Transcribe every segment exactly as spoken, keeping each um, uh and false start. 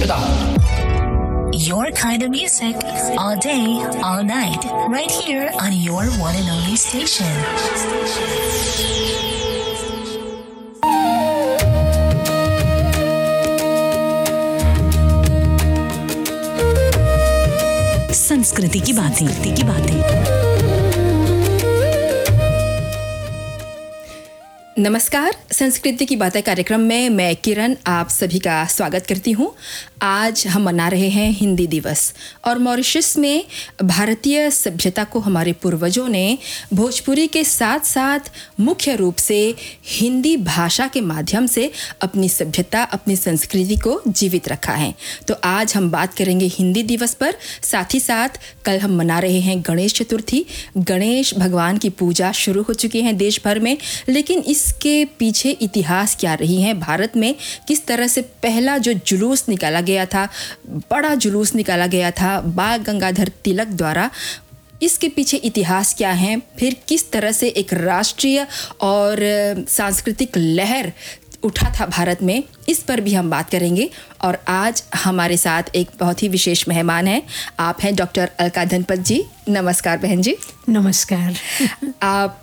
श्रोता, Your kind of music all day, all night, right here on your one and only station. संस्कृति की बातें की बातें नमस्कार, संस्कृति की बातें कार्यक्रम में मैं किरण आप सभी का स्वागत करती हूँ। आज हम मना रहे हैं हिंदी दिवस और मॉरिशस में भारतीय सभ्यता को हमारे पूर्वजों ने भोजपुरी के साथ साथ मुख्य रूप से हिंदी भाषा के माध्यम से अपनी सभ्यता, अपनी संस्कृति को जीवित रखा है। तो आज हम बात करेंगे हिंदी दिवस पर। साथ ही साथ कल हम मना रहे हैं गणेश चतुर्थी। गणेश भगवान की पूजा शुरू हो चुकी है देश भर में, लेकिन इसके पीछे इतिहास क्या रही है, भारत में किस तरह से पहला जो जुलूस निकाला गया था, बड़ा जुलूस निकाला गया था बाल गंगाधर तिलक द्वारा, इसके पीछे इतिहास क्या है, फिर किस तरह से एक राष्ट्रीय और सांस्कृतिक लहर उठा था भारत में, इस पर भी हम बात करेंगे। और आज हमारे साथ एक बहुत ही विशेष मेहमान हैं। आप हैं डॉक्टर अलका धनपत जी। नमस्कार बहन जी। नमस्कार। आप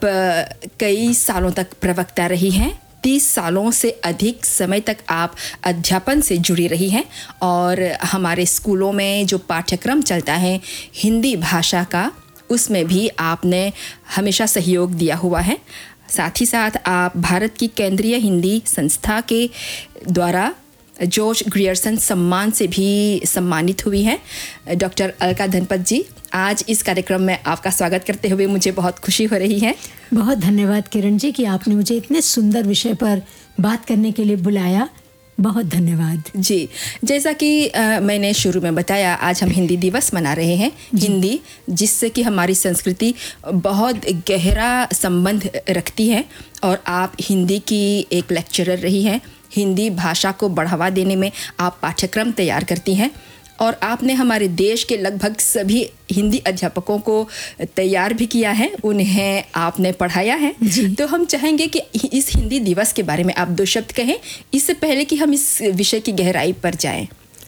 कई सालों तक प्रवक्ता रही हैं, तीस सालों से अधिक समय तक आप अध्यापन से जुड़ी रही हैं और हमारे स्कूलों में जो पाठ्यक्रम चलता है हिंदी भाषा का, उसमें भी आपने हमेशा सहयोग दिया हुआ है। साथ ही साथ आप भारत की केंद्रीय हिंदी संस्था के द्वारा जॉर्ज ग्रियर्सन सम्मान से भी सम्मानित हुई हैं। डॉक्टर अलका धनपत जी, आज इस कार्यक्रम में आपका स्वागत करते हुए मुझे बहुत खुशी हो रही है। बहुत धन्यवाद किरण जी कि आपने मुझे इतने सुंदर विषय पर बात करने के लिए बुलाया। बहुत धन्यवाद जी। जैसा कि आ, मैंने शुरू में बताया, आज हम हिंदी दिवस मना रहे हैं। हिंदी जिससे कि हमारी संस्कृति बहुत गहरा संबंध रखती है और आप हिंदी की एक लेक्चरर रही हैं। हिंदी भाषा को बढ़ावा देने में आप पाठ्यक्रम तैयार करती हैं और आपने हमारे देश के लगभग सभी हिंदी अध्यापकों को तैयार भी किया है, उन्हें आपने पढ़ाया है। तो हम चाहेंगे कि इस हिंदी दिवस के बारे में आप दो शब्द कहें, इससे पहले कि हम इस विषय की गहराई पर जाएं।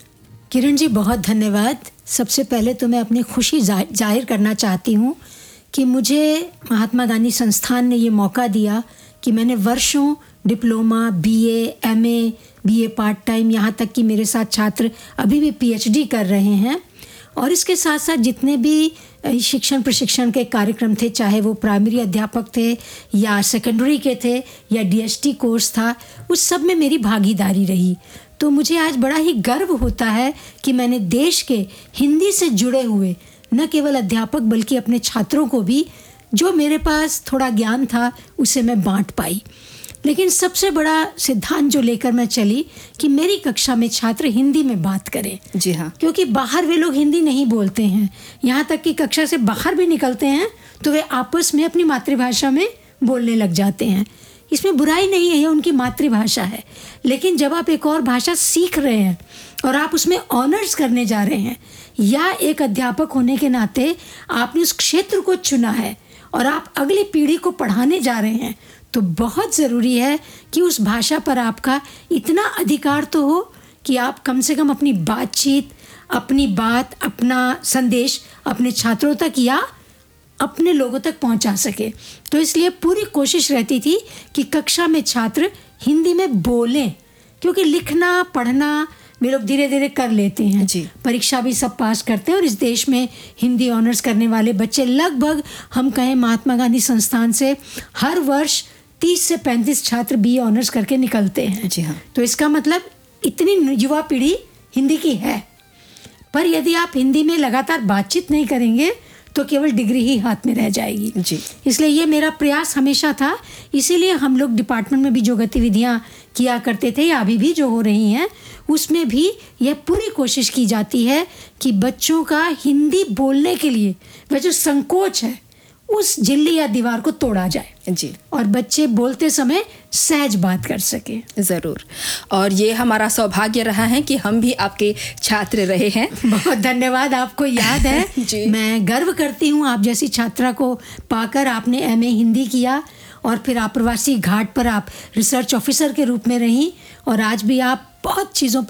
किरण जी बहुत धन्यवाद। सबसे पहले तो मैं अपनी खुशी जाहिर करना चाहती हूँ कि मुझे महात्मा गांधी संस्थान ने ये मौका दिया कि मैंने वर्षों diploma, BA, MA, BA part time, यहाँ तक कि मेरे साथ छात्र अभी भी पीएचडी कर रहे हैं। और इसके साथ साथ जितने भी शिक्षण प्रशिक्षण के कार्यक्रम थे, चाहे वो प्राइमरी अध्यापक थे या सेकेंडरी के थे या डीएसटी कोर्स था, उस सब में मेरी भागीदारी रही। तो मुझे आज बड़ा ही गर्व होता है कि मैंने देश के हिंदी से जुड़े हुए न केवल अध्यापक बल्कि अपने छात्रों को भी, जो मेरे पास थोड़ा ज्ञान था, उसे मैं बांट पाई। लेकिन सबसे बड़ा सिद्धांत जो लेकर मैं चली कि मेरी कक्षा में छात्र हिंदी में बात करें। जी हाँ। क्योंकि बाहर वे लोग हिंदी नहीं बोलते हैं, यहाँ तक कि कक्षा से बाहर भी निकलते हैं तो वे आपस में अपनी मातृभाषा में बोलने लग जाते हैं। इसमें बुराई नहीं है, यह उनकी मातृभाषा है। लेकिन जब आप एक और भाषा सीख रहे हैं और आप उसमें ऑनर्स करने जा रहे हैं, या एक अध्यापक होने के नाते आपने उस क्षेत्र को चुना है और आप अगली पीढ़ी को पढ़ाने जा रहे हैं, तो बहुत ज़रूरी है कि उस भाषा पर आपका इतना अधिकार तो हो कि आप कम से कम अपनी बातचीत, अपनी बात, अपना संदेश अपने छात्रों तक या अपने लोगों तक पहुंचा सके। तो इसलिए पूरी कोशिश रहती थी कि कक्षा में छात्र हिंदी में बोलें, क्योंकि लिखना पढ़ना वे लोग धीरे धीरे कर लेते हैं जी। परीक्षा भी सब पास करते हैं और इस देश में हिंदी ऑनर्स करने वाले बच्चे लगभग, हम कहें महात्मा गांधी संस्थान से हर वर्ष तीस से पैंतीस छात्र बी ऑनर्स करके निकलते हैं। जी हाँ। तो इसका मतलब इतनी युवा पीढ़ी हिंदी की है। पर यदि आप हिंदी में लगातार बातचीत नहीं करेंगे तो केवल डिग्री ही हाथ में रह जाएगी जी। इसलिए ये मेरा प्रयास हमेशा था। इसीलिए हम लोग डिपार्टमेंट में भी जो गतिविधियाँ किया करते थे या अभी भी जो हो रही हैं, उसमें भी यह पूरी कोशिश की जाती है कि बच्चों का हिंदी बोलने के लिए वह जो संकोच है, उस झिल्ली या दीवार को तोड़ा जाए जी, और बच्चे बोलते समय सहज बात कर सके। ज़रूर। और ये हमारा सौभाग्य रहा है कि हम भी आपके छात्र रहे हैं। बहुत धन्यवाद। आपको याद है जी। मैं गर्व करती हूँ आप जैसी छात्रा को पाकर। आपने एमए हिंदी किया और फिर आप प्रवासी घाट पर आप रिसर्च ऑफिसर के रूप में रहीं और आज भी आप बहुत चीज़ों